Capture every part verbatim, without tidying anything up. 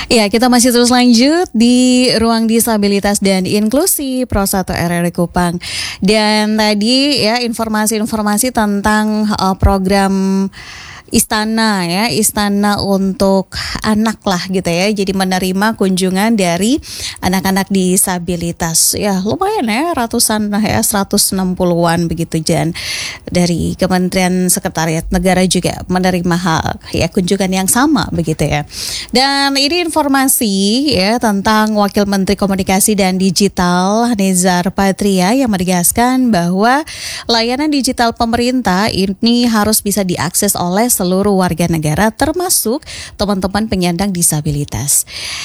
Ya, kita masih terus lanjut di Ruang Disabilitas dan Inklusi Pro satu R R I Kupang. Dan tadi ya informasi-informasi tentang uh, program Istana ya, Istana untuk anak lah gitu ya. Jadi menerima kunjungan dari anak-anak disabilitas. Ya lumayan ya, ratusan lah ya, seratus enam puluhan begitu Jan. Dari Kementerian Sekretariat Negara juga menerima hal ya kunjungan yang sama begitu ya. Dan ini informasi ya tentang Wakil Menteri Komunikasi dan Digital Nezar Patria yang menegaskan bahwa layanan digital pemerintah ini harus bisa diakses oleh seluruh warga negara termasuk teman-teman penyandang disabilitas.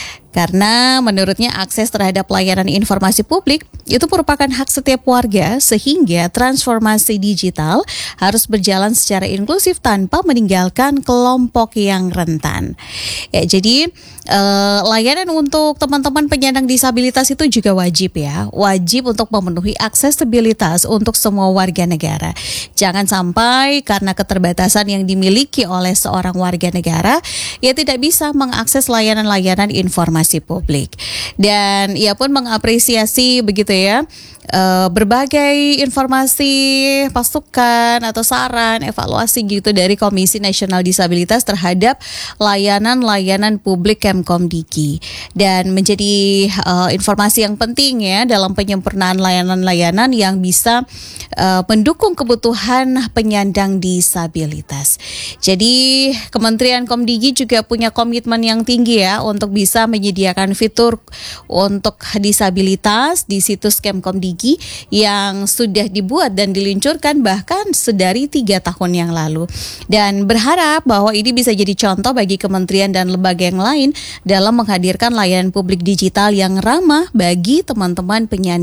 Karena menurutnya akses terhadap layanan informasi publik itu merupakan hak setiap warga sehingga transformasi digital harus berjalan secara inklusif tanpa meninggalkan kelompok yang rentan. Ya, jadi eh, layanan untuk teman-teman penyandang disabilitas itu juga wajib ya, wajib untuk memenuhi aksesibilitas untuk semua warga negara. Jangan sampai karena keterbatasan yang dimiliki oleh seorang warga negara, ia tidak bisa mengakses layanan-layanan informasi publik. Dan ia pun mengapresiasi begitu ya uh, berbagai informasi, masukan atau saran, evaluasi gitu dari Komisi Nasional Disabilitas terhadap layanan-layanan publik Kemkomdiki. Dan menjadi uh, informasi yang penting ya dalam penyempurnaan layanan-layanan yang bisa uh, mendukung kebutuhan penyandang disabilitas. Jadi Kementerian Komdigi juga punya komitmen yang tinggi ya untuk bisa menyediakan fitur untuk disabilitas di situs Kemkomdigi yang sudah dibuat dan diluncurkan bahkan sedari tiga tahun yang lalu. Dan berharap bahwa ini bisa jadi contoh bagi kementerian dan lembaga yang lain dalam menghadirkan layanan publik digital yang ramah bagi teman-teman penyandang